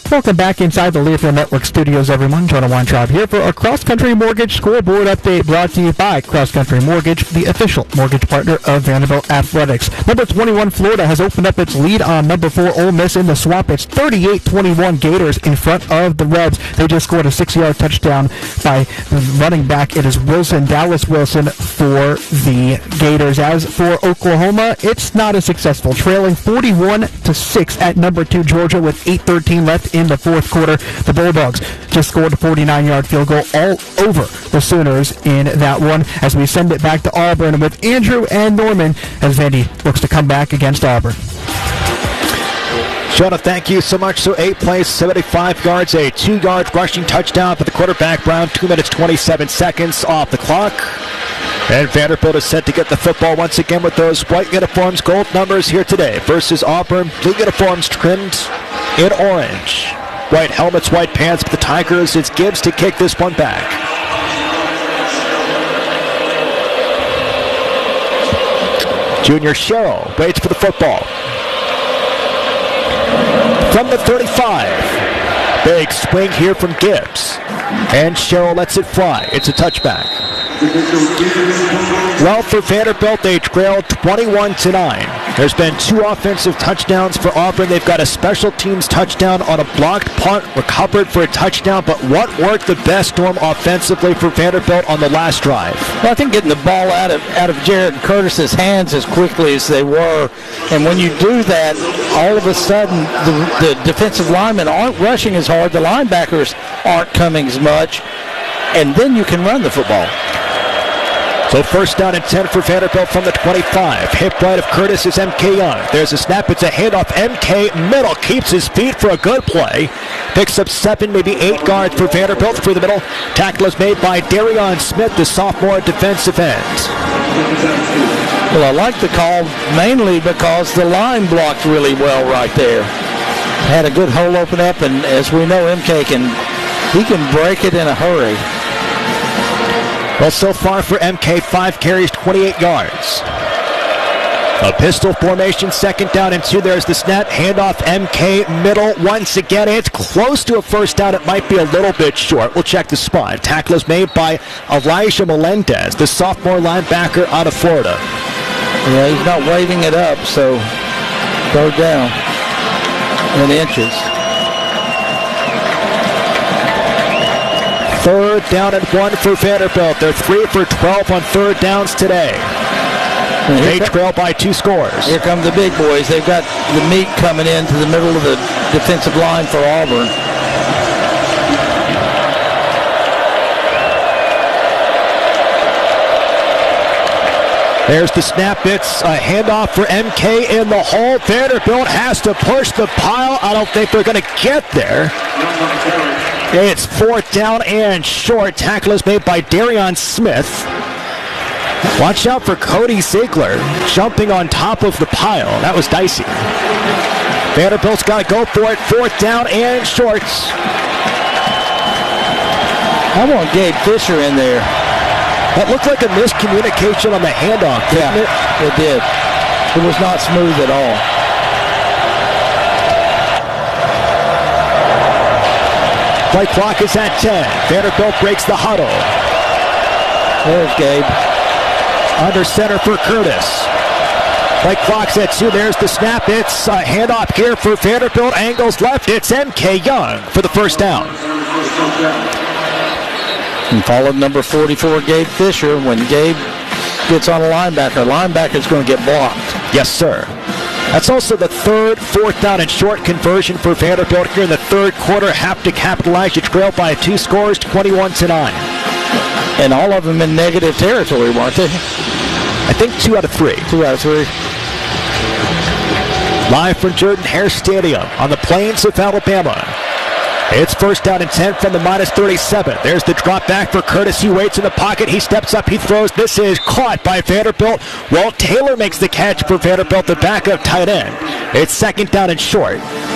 Welcome back inside the Learfield Network studios, everyone. Jonah Weintraub here for a Cross Country Mortgage scoreboard update brought to you by Cross Country Mortgage, the official mortgage partner of Vanderbilt Athletics. Number 21 Florida has opened up its lead on number 4 Ole Miss in the Swamp. It's 38-21 Gators in front of the Rebs. They just scored a 6-yard touchdown by running back. It is Dallas Wilson for the Gators. As for Oklahoma, it's not as successful, trailing 41-6 at number 2 Georgia with 8:13 left in the fourth quarter. The Bulldogs just scored a 49-yard field goal all over the Sooners in that one. As we send it back to Auburn with Andrew and Norman as Vandy looks to come back against Auburn. Jonah, thank you so much. So 8 plays, 75 yards, a 2-yard rushing touchdown for the quarterback. Brown, 2 minutes, 27 seconds off the clock. And Vanderbilt is set to get the football once again with those white uniforms, gold numbers here today versus Auburn. Blue uniforms trimmed in orange. White helmets, white pants for the Tigers. It's Gibbs to kick this one back. Junior Sherrill waits for the football. From the 35. Big swing here from Gibbs. And Sherrill lets it fly. It's a touchback. Well, for Vanderbilt, they trailed 21-9. There's been 2 offensive touchdowns for Auburn. They've got a special teams touchdown on a blocked punt, recovered for a touchdown. But what worked the best, Norm, offensively for Vanderbilt on the last drive? Well, I think getting the ball out of Jared Curtis's hands as quickly as they were. And when you do that, all of a sudden, the defensive linemen aren't rushing as hard. The linebackers aren't coming as much. And then you can run the football. So first down and 10 for Vanderbilt from the 25. Hip right of Curtis is M.K. Young. There's a snap. It's a handoff. M.K. middle. Keeps his feet for a good play. Picks up 7, maybe 8 yards for Vanderbilt through the middle. Tackle is made by Darion Smith, the sophomore defensive end. Well, I like the call mainly because the line blocked really well right there. Had a good hole open up, and as we know, M.K. can break it in a hurry. Well, so far for MK, 5 carries, 28 yards. A pistol formation, second down and 2. There's the snap, handoff, MK, middle. Once again, it's close to a first down. It might be a little bit short. We'll check the spot. Tackle is made by Elijah Melendez, the sophomore linebacker out of Florida. Yeah, he's not waving it up, so go down in inches. Third down and 1 for Vanderbilt. They're 3 for 12 on third downs today. They trail by 2 scores. Here come the big boys. They've got the meat coming into the middle of the defensive line for Auburn. There's the snap. It's a handoff for MK in the hole. Vanderbilt has to push the pile. I don't think they're going to get there. It's 4th down and short. Tackle is made by Darion Smith. Watch out for Cody Ziegler jumping on top of the pile. That was dicey. Vanderbilt's got to go for it. 4th down and short. I want Gabe Fisher in there. That looked like a miscommunication on the handoff, didn't it? It did. It was not smooth at all. Play clock is at 10. Vanderbilt breaks the huddle. There's Gabe. Under center for Curtis. Play clock's at 2. There's the snap. It's a handoff here for Vanderbilt. Angles left. It's M.K. Young for the first down. And followed number 44, Gabe Fisher. When Gabe gets on a linebacker's going to get blocked. Yes, sir. That's also the third 4th down and short conversion for Vanderbilt here in the third quarter. Have to capitalize. You trail by 2 scores, 21-9. And all of them in negative territory, weren't they? I think 2 out of 3. 2 out of 3. Live from Jordan-Hare Stadium on the plains of Alabama. It's first down and 10 from the -37. There's the drop back for Curtis. He waits in the pocket. He steps up. He throws. This is caught by Vanderbilt. Walt Taylor makes the catch for Vanderbilt, the backup tight end. It's second down and short.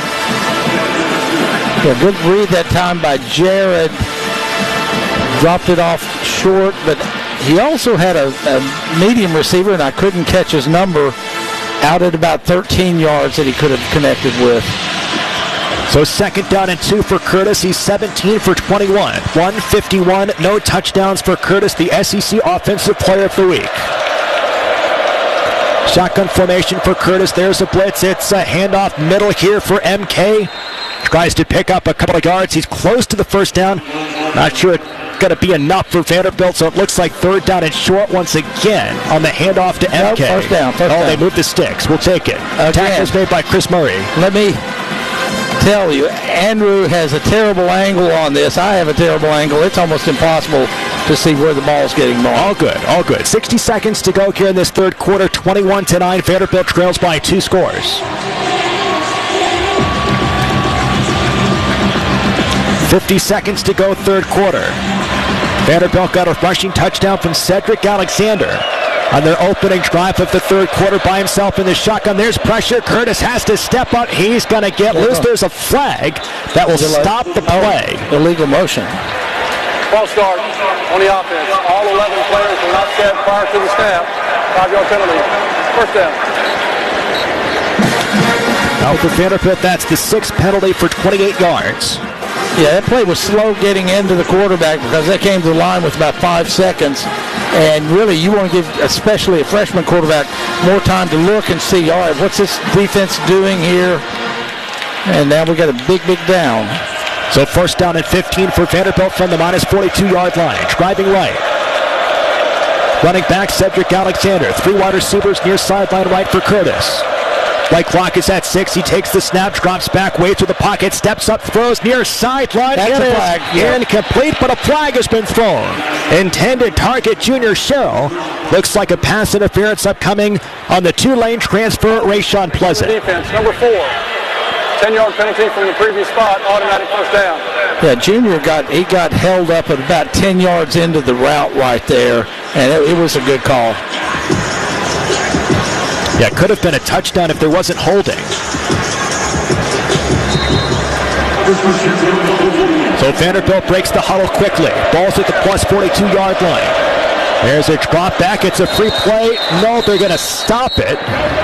Yeah, good read that time by Jared. Dropped it off short, but he also had a medium receiver, and I couldn't catch his number, out at about 13 yards that he could have connected with. So second down and 2 for Curtis. He's 17 for 21. 151, no touchdowns for Curtis, the SEC Offensive Player of the Week. Shotgun formation for Curtis. There's a blitz. It's a handoff middle here for MK. Tries to pick up a couple of yards. He's close to the first down. Not sure it's going to be enough for Vanderbilt, so it looks like third down and short once again on the handoff to MK. First down. They moved the sticks. We'll take it. Tackles made by Chris Murray. Let me tell you, Andrew has a terrible angle on this. I have a terrible angle. It's almost impossible to see where the ball's getting marked. All good. 60 seconds to go here in this third quarter. 21-9. Vanderbilt trails by 2 scores. 50 seconds to go, third quarter. Vanderbilt got a rushing touchdown from Cedric Alexander on their opening drive of the third quarter by himself in the shotgun. There's pressure. Curtis has to step up. He's going to get loose. There's a flag that will stop the play. Illegal motion. False start on the offense. All 11 players were not set prior to the snap. 5-yard penalty. First down. Now for Vanderbilt, that's the 6th penalty for 28 yards. Yeah, that play was slow getting into the quarterback because they came to the line with about 5 seconds. And really, you want to give, especially a freshman quarterback, more time to look and see, all right, what's this defense doing here? And now we got a big down. So first down and 15 for Vanderbilt from the minus 42-yard line. Driving right. Running back, Cedric Alexander. 3 wide receivers near sideline right for Curtis. Play clock is at 6. He takes the snap, drops back, waits with the pocket, steps up, throws near sideline. That's a flag. Incomplete, but a flag has been thrown. Intended target, Junior Sherrill. Looks like a pass interference upcoming on the 2-lane transfer, Rayshawn Pleasant. Defense, number 4. 10-yard penalty from the previous spot, automatic first down. Yeah, Junior got held up at about 10 yards into the route right there, and it was a good call. Yeah, could have been a touchdown if there wasn't holding. So Vanderbilt breaks the huddle quickly. Ball's at the plus 42-yard line. There's a drop back. It's a free play. No, they're going to stop it.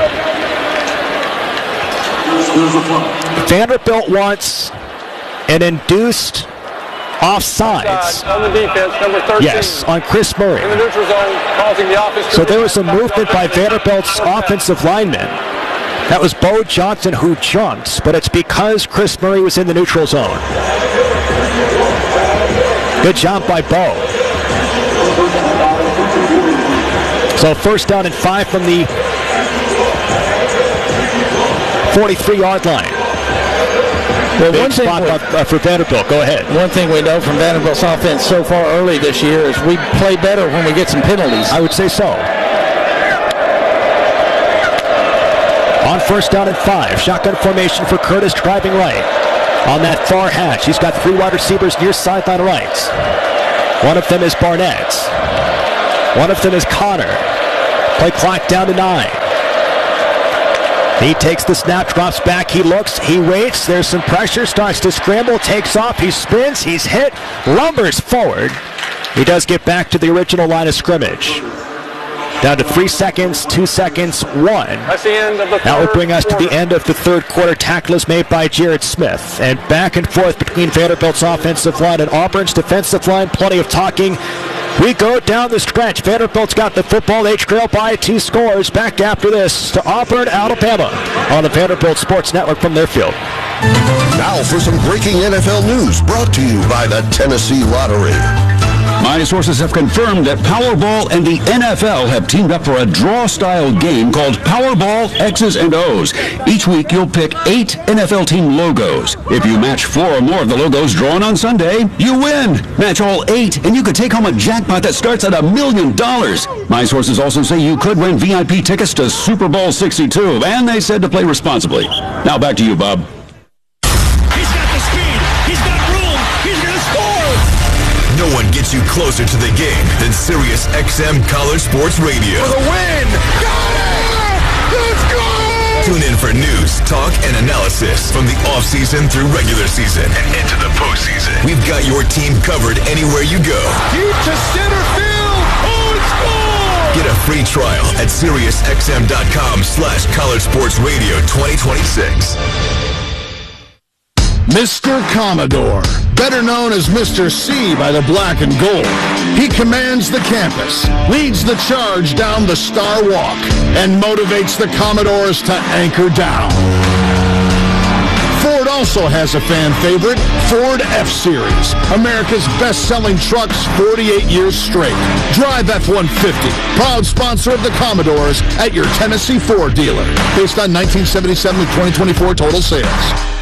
Vanderbilt wants an induced offsides. On the defense, number 13. Yes, on Chris Murray. In the neutral zone, causing the offense. So there was some movement by Vanderbilt's offensive lineman. That was Bo Johnson who jumped, but it's because Chris Murray was in the neutral zone. Good job by Bo. So first down and 5 from the 43-yard line. Well, Big spot for Vanderbilt. Go ahead. One thing we know from Vanderbilt's offense so far early this year is we play better when we get some penalties. I would say so. On first down and 5, shotgun formation for Curtis, driving right. On that far hash, he's got 3 wide receivers near sideline right. One of them is Barnett. One of them is Connor. Play clock down to 9. He takes the snap, drops back, he looks, he waits, there's some pressure, starts to scramble, takes off, he spins, he's hit, lumbers forward. He does get back to the original line of scrimmage. Down to 3 seconds, 2 seconds, 1. That's the end of the That will bring us to the end of the third quarter. Tackle is made by Jared Smith. And back and forth between Vanderbilt's offensive line and Auburn's defensive line. Plenty of talking. We go down the stretch. Vanderbilt's got the football. They trail by 2 scores. Back after this to Auburn, Alabama on the Vanderbilt Sports Network from their field. Now for some breaking NFL news brought to you by the Tennessee Lottery. My sources have confirmed that Powerball and the NFL have teamed up for a draw-style game called Powerball X's and O's. Each week, you'll pick 8 NFL team logos. If you match 4 or more of the logos drawn on Sunday, you win. Match all 8, and you could take home a jackpot that starts at $1 million. My sources also say you could win VIP tickets to Super Bowl 62, and they said to play responsibly. Now back to you, Bob. He's got the speed. He's got room. He's going to score. No one gets you closer to the game than Sirius XM College Sports Radio. For the win! Got it! Let's go! Tune in for news, talk, and analysis from the offseason through regular season and into the postseason. We've got your team covered anywhere you go. Deep to center field! Oh, it's scored! Get a free trial at SiriusXM.com/College Sports Radio 2026. Mr. Commodore, better known as Mr. C by the black and gold. He commands the campus, leads the charge down the Star Walk, and motivates the Commodores to anchor down. Ford also has a fan favorite, Ford F-Series, America's best-selling trucks 48 years straight. Drive F-150, proud sponsor of the Commodores at your Tennessee Ford dealer, based on 1977 to 2024 total sales.